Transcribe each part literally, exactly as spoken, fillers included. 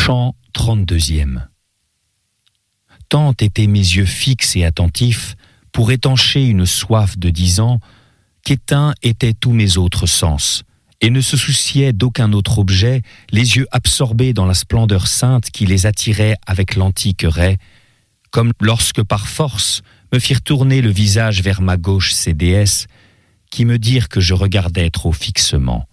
Chant trente-deuxième. Tant étaient mes yeux fixes et attentifs pour étancher une soif de dix ans, qu'éteints étaient tous mes autres sens, et ne se souciaient d'aucun autre objet, les yeux absorbés dans la splendeur sainte qui les attirait avec l'antique raie, comme lorsque par force me firent tourner le visage vers ma gauche ces déesses, qui me dirent que je regardais trop fixement.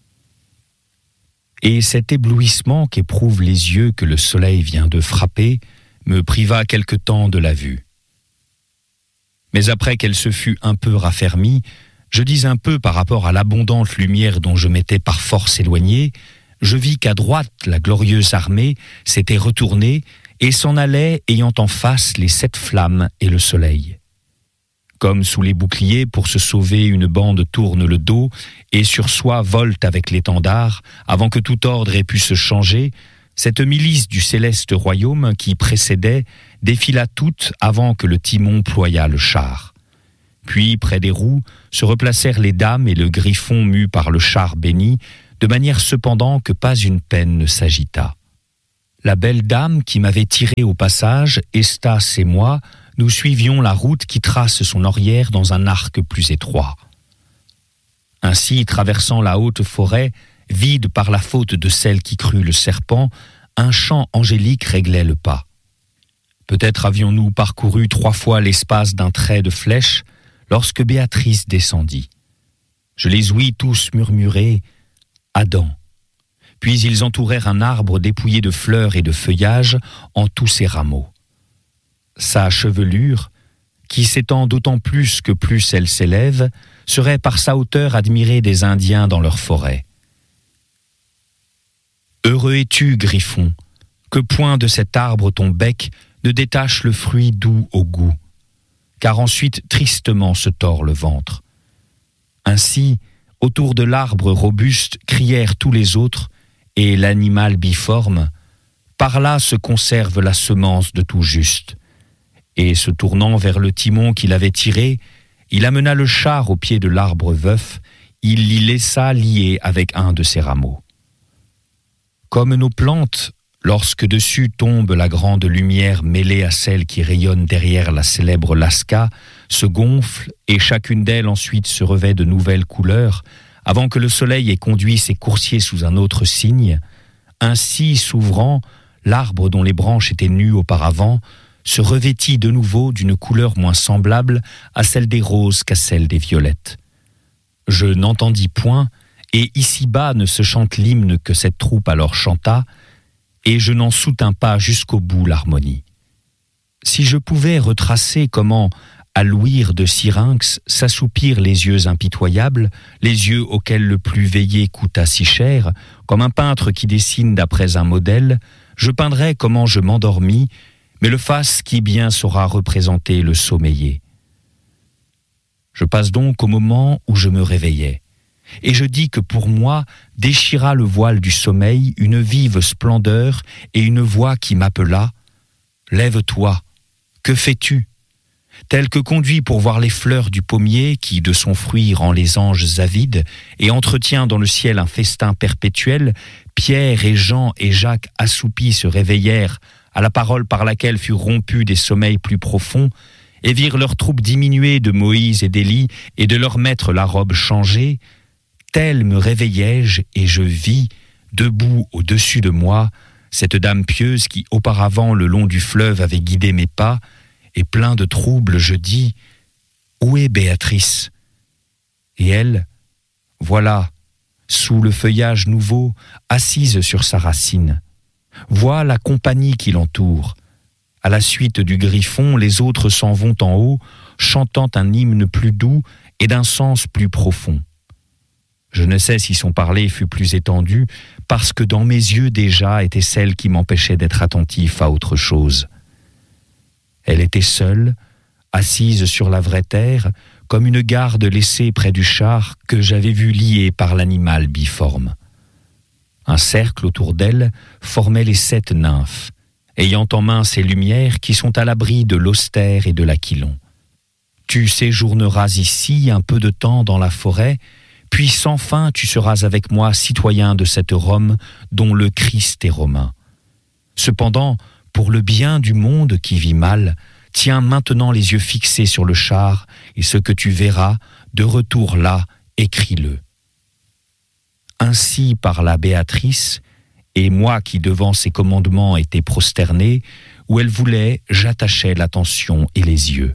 Et cet éblouissement qu'éprouvent les yeux que le soleil vient de frapper me priva quelque temps de la vue. Mais après qu'elle se fut un peu raffermie, je dis un peu par rapport à l'abondante lumière dont je m'étais par force éloigné, je vis qu'à droite la glorieuse armée s'était retournée et s'en allait ayant en face les sept flammes et le soleil. Comme sous les boucliers, pour se sauver, une bande tourne le dos et sur soi volte avec l'étendard, avant que tout ordre ait pu se changer, cette milice du céleste royaume qui précédait défila toute avant que le timon ployât le char. Puis, près des roues, se replacèrent les dames et le griffon mu par le char béni, de manière cependant que pas une peine ne s'agita. La belle dame qui m'avait tiré au passage, Estas et moi, nous suivions la route qui trace son orière dans un arc plus étroit. Ainsi, traversant la haute forêt, vide par la faute de celle qui crut le serpent, un chant angélique réglait le pas. Peut-être avions-nous parcouru trois fois l'espace d'un trait de flèche, lorsque Béatrice descendit. Je les ouïs tous murmurer « Adam ». Puis ils entourèrent un arbre dépouillé de fleurs et de feuillage en tous ses rameaux. Sa chevelure, qui s'étend d'autant plus que plus elle s'élève, serait par sa hauteur admirée des Indiens dans leur forêt. Heureux es-tu, griffon, que point de cet arbre ton bec ne détache le fruit doux au goût, car ensuite tristement se tord le ventre. Ainsi, autour de l'arbre robuste crièrent tous les autres, et l'animal biforme, par là se conserve la semence de tout juste. Et se tournant vers le timon qu'il avait tiré, il amena le char au pied de l'arbre veuf, il l'y laissa lié avec un de ses rameaux. Comme nos plantes, lorsque dessus tombe la grande lumière mêlée à celle qui rayonne derrière la célèbre Lasca, se gonfle et chacune d'elles ensuite se revêt de nouvelles couleurs, avant que le soleil ait conduit ses coursiers sous un autre signe, ainsi s'ouvrant, l'arbre dont les branches étaient nues auparavant, se revêtit de nouveau d'une couleur moins semblable à celle des roses qu'à celle des violettes. Je n'entendis point, et ici-bas ne se chante l'hymne que cette troupe alors chanta, et je n'en soutins pas jusqu'au bout l'harmonie. Si je pouvais retracer comment, à l'ouïr de Syrinx, s'assoupirent les yeux impitoyables, les yeux auxquels le plus veillé coûta si cher, comme un peintre qui dessine d'après un modèle, je peindrais comment je m'endormis, mais le fasse qui bien saura représenter le sommeillé. Je passe donc au moment où je me réveillais, et je dis que pour moi déchira le voile du sommeil une vive splendeur et une voix qui m'appela « Lève-toi, que fais-tu » tel que conduit pour voir les fleurs du pommier qui de son fruit rend les anges avides et entretient dans le ciel un festin perpétuel, Pierre et Jean et Jacques assoupis se réveillèrent à la parole par laquelle furent rompus des sommeils plus profonds, et virent leur troupe diminuer de Moïse et d'Élie et de leur maître la robe changée, tel me réveillai-je et je vis, debout au-dessus de moi, cette dame pieuse qui auparavant le long du fleuve avait guidé mes pas, et plein de trouble je dis « Où est Béatrice ?» Et elle, voilà, sous le feuillage nouveau, assise sur sa racine. Vois la compagnie qui l'entoure. À la suite du griffon, les autres s'en vont en haut, chantant un hymne plus doux et d'un sens plus profond. Je ne sais si son parler fut plus étendu, parce que dans mes yeux déjà était celle qui m'empêchait d'être attentif à autre chose. Elle était seule, assise sur la vraie terre, comme une garde laissée près du char que j'avais vu lié par l'animal biforme. Un cercle autour d'elle formait les sept nymphes, ayant en main ces lumières qui sont à l'abri de l'austère et de l'aquilon. Tu séjourneras ici un peu de temps dans la forêt, puis sans fin tu seras avec moi citoyen de cette Rome dont le Christ est romain. Cependant, pour le bien du monde qui vit mal, tiens maintenant les yeux fixés sur le char, et ce que tu verras, de retour là, écris-le. » Ainsi parla Béatrice, et moi qui devant ses commandements étais prosterné, où elle voulait, j'attachais l'attention et les yeux.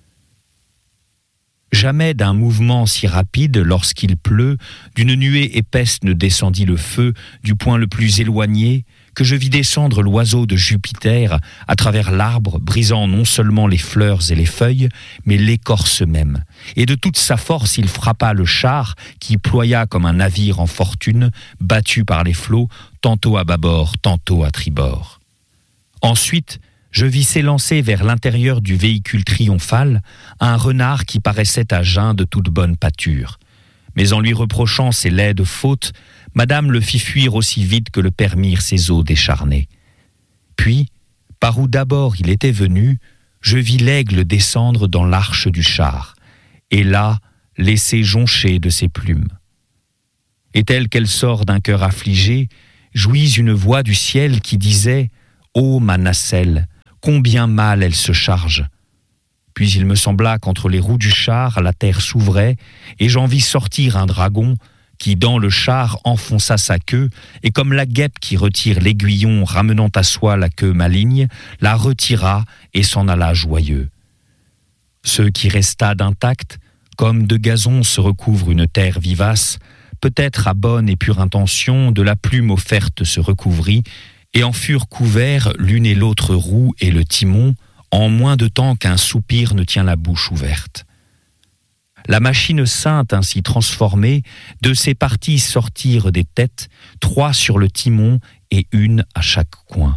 Jamais d'un mouvement si rapide, lorsqu'il pleut, d'une nuée épaisse ne descendit le feu du point le plus éloigné, que je vis descendre l'oiseau de Jupiter à travers l'arbre, brisant non seulement les fleurs et les feuilles, mais l'écorce même. Et de toute sa force, il frappa le char, qui ploya comme un navire en fortune, battu par les flots, tantôt à bâbord, tantôt à tribord. Ensuite, je vis s'élancer vers l'intérieur du véhicule triomphal un renard qui paraissait à jeun de toute bonne pâture. Mais en lui reprochant ses laides fautes, Madame le fit fuir aussi vite que le permirent ses os décharnés. Puis, par où d'abord il était venu, je vis l'aigle descendre dans l'arche du char, et là, laisser joncher de ses plumes. Et telle qu'elle sort d'un cœur affligé, jouis une voix du ciel qui disait « Ô ma nacelle, combien mal elle se charge !» Puis il me sembla qu'entre les roues du char, la terre s'ouvrait, et j'en vis sortir un dragon qui, dans le char, enfonça sa queue, et comme la guêpe qui retire l'aiguillon ramenant à soi la queue maligne, la retira et s'en alla joyeux. Ce qui resta d'intact, comme de gazon se recouvre une terre vivace, peut-être à bonne et pure intention, de la plume offerte se recouvrit, et en furent couverts l'une et l'autre roue et le timon, en moins de temps qu'un soupir ne tient la bouche ouverte. La machine sainte ainsi transformée, de ses parties sortirent des têtes, trois sur le timon et une à chaque coin.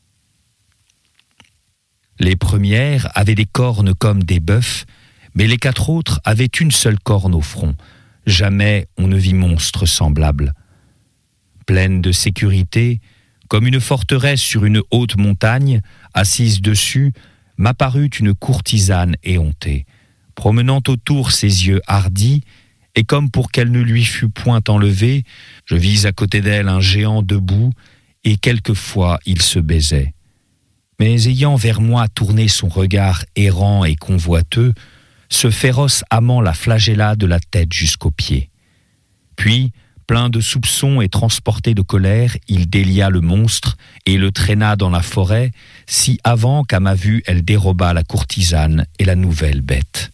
Les premières avaient des cornes comme des bœufs, mais les quatre autres avaient une seule corne au front. Jamais on ne vit monstre semblable. Pleine de sécurité, comme une forteresse sur une haute montagne, assise dessus, m'apparut une courtisane éhontée, promenant autour ses yeux hardis, et comme pour qu'elle ne lui fût point enlevée, je vis à côté d'elle un géant debout, et quelquefois il se baisait. Mais ayant vers moi tourné son regard errant et convoiteux, ce féroce amant la flagella de la tête jusqu'aux pieds. Puis, plein de soupçons et transporté de colère, il délia le monstre et le traîna dans la forêt, si avant qu'à ma vue elle déroba la courtisane et la nouvelle bête.